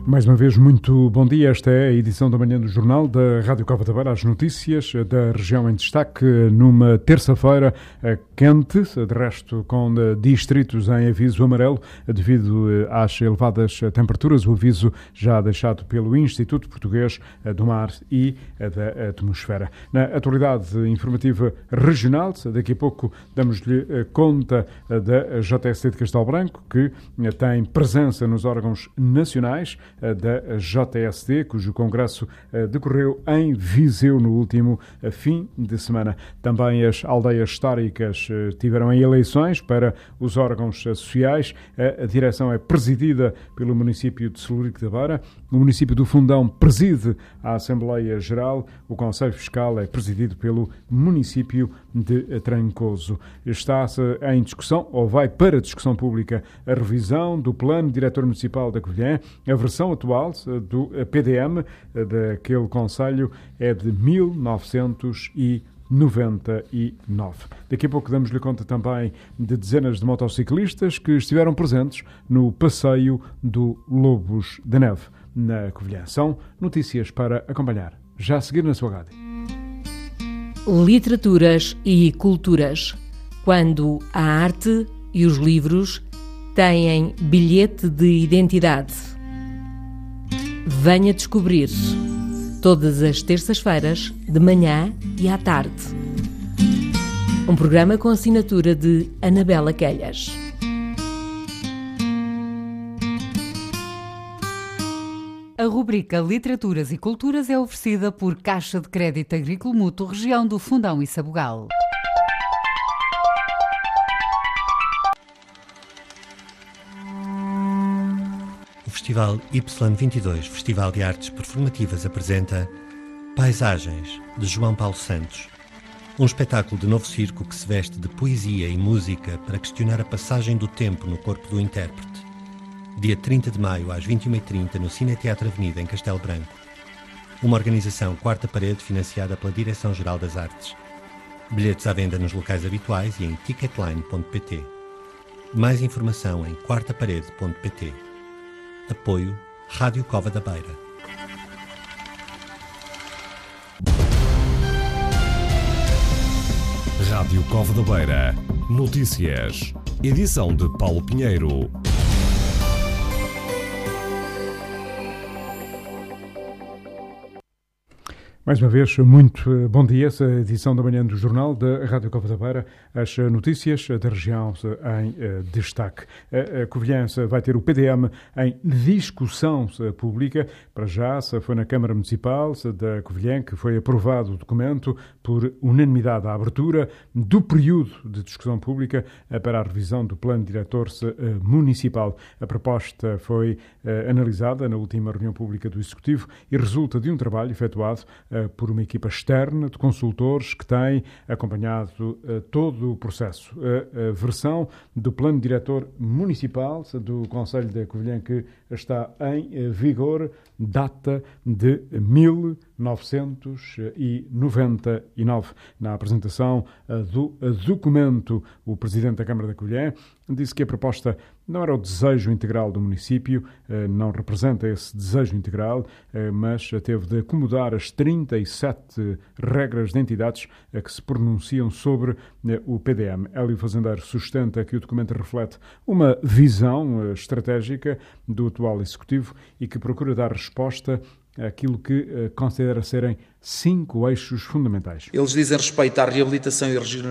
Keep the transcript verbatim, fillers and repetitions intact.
Mais uma vez, muito bom dia. Esta é a edição da manhã do Jornal da Rádio Cova da Beira. As notícias da região em destaque numa terça-feira quente, de resto com distritos em aviso amarelo devido às elevadas temperaturas. O aviso já deixado pelo Instituto Português do Mar e da Atmosfera. Na atualidade informativa regional, daqui a pouco damos-lhe conta da J S D de Castelo Branco, que tem presença nos órgãos nacionais da J S D, cujo congresso decorreu em Viseu no último fim de semana. Também as aldeias históricas tiveram eleições para os órgãos sociais. A direção é presidida pelo município de Celurico da Beira. O município do Fundão preside a Assembleia Geral. O Conselho Fiscal é presidido pelo município de Trancoso. Está-se em discussão, ou vai para discussão pública, a revisão do Plano Diretor Municipal da Covilhã. A versão atual do P D M daquele concelho é de mil novecentos e noventa e nove. Daqui a pouco damos-lhe conta também de dezenas de motociclistas que estiveram presentes no passeio do Lobos da Neve na Covilhã. São notícias para acompanhar já a seguir na sua rádio. Literaturas e culturas. Quando a arte e os livros têm bilhete de identidade. Venha descobrir. Todas as terças-feiras, de manhã e à tarde. Um programa com assinatura de Anabela Quelhas. A rubrica Literaturas e Culturas é oferecida por Caixa de Crédito Agrícola Mútuo, região do Fundão e Sabugal. O Festival Y vinte e dois, Festival de Artes Performativas, apresenta Paisagens, de João Paulo Santos. Um espetáculo de novo circo que se veste de poesia e música para questionar a passagem do tempo no corpo do intérprete. Dia trinta de maio, às vinte e uma e trinta, no Cineteatro Avenida, em Castelo Branco. Uma organização Quarta Parede, financiada pela Direção-Geral das Artes. Bilhetes à venda nos locais habituais e em ticketline ponto pt. Mais informação em quarta parede ponto pt. Apoio Rádio Cova da Beira. Rádio Cova da Beira. Notícias. Edição de Paulo Pinheiro. Mais uma vez, muito bom dia. Essa edição da manhã do Jornal da Rádio Cova da Beira. As notícias da região em destaque. A Covilhã vai ter o P D M em discussão pública. Para já, foi na Câmara Municipal da Covilhã que foi aprovado o documento por unanimidade à abertura do período de discussão pública para a revisão do Plano Diretor Municipal. A proposta foi analisada na última reunião pública do Executivo e resulta de um trabalho efetuado por uma equipa externa de consultores que tem acompanhado uh, todo o processo. A, a versão do Plano Diretor Municipal do Concelho da Covilhã, que está em uh, vigor, data de mil novecentos e noventa e nove. Na apresentação uh, do uh, documento, o Presidente da Câmara da Covilhã disse que a proposta não era o desejo integral do município, não representa esse desejo integral, mas teve de acomodar as trinta e sete regras de entidades que se pronunciam sobre o P D M. Hélio Fazendeiro sustenta que o documento reflete uma visão estratégica do atual Executivo e que procura dar resposta àquilo que considera serem cinco eixos fundamentais. Eles dizem respeito à reabilitação e regionalização